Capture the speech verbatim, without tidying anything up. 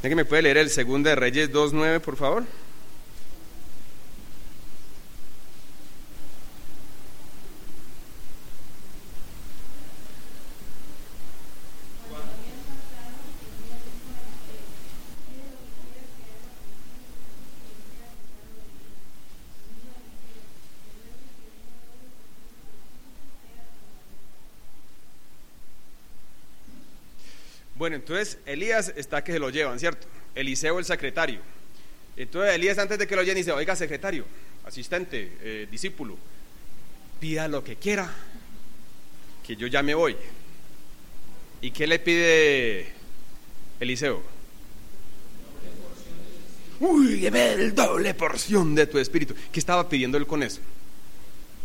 ¿Alguien me puede leer el segundo de Reyes dos nueve, por favor? Bueno, entonces Elías está que se lo llevan, ¿cierto? Eliseo el secretario. Entonces Elías, antes de que lo lleven, dice: oiga, secretario, asistente, eh, discípulo, pida lo que quiera, que yo ya me voy. ¿Y qué le pide Eliseo? Uy, deme el doble porción de tu espíritu. ¿Qué estaba pidiendo él con eso?